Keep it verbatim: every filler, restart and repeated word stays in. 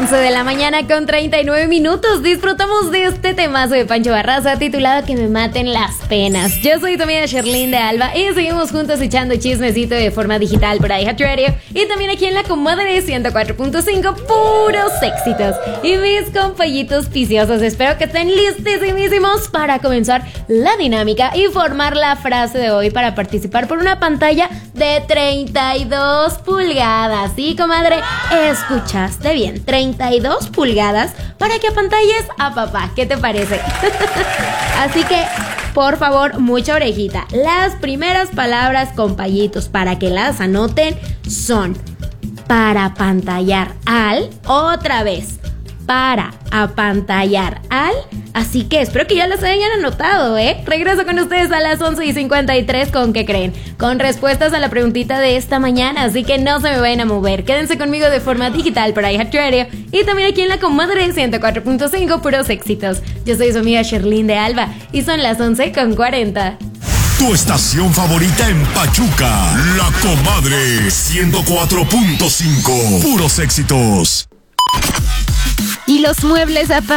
once de la mañana con treinta y nueve minutos. Disfrutamos de este temazo de Pancho Barraza titulado Que me maten las penas. Yo soy tu amiga Sherlyn de Alba y seguimos juntos echando chismecito de forma digital por iHeartRadio y también aquí en la comadre ciento cuatro punto cinco, puros éxitos. Y mis compañitos viciosos, espero que estén listísimos para comenzar la dinámica y formar la frase de hoy para participar por una pantalla de treinta y dos pulgadas. Sí, comadre, escuchaste bien, treinta y dos pulgadas para que apantalles a papá. ¿Qué te parece? Así que, por favor, mucha orejita. Las primeras palabras, compañitos, para que las anoten son para pantallar al, otra vez, para apantallar al. Así que espero que ya las hayan anotado, ¿eh? Regreso con ustedes a las once y cincuenta y tres. ¿Con qué creen? Con respuestas a la preguntita de esta mañana. Así que no se me vayan a mover. Quédense conmigo de forma digital por iHeartRadio y también aquí en la comadre ciento cuatro punto cinco, puros éxitos. Yo soy su amiga Sherlyn de Alba y son las once con cuarenta. Tu estación favorita en Pachuca, La Comadre ciento cuatro punto cinco, puros éxitos. Y los muebles a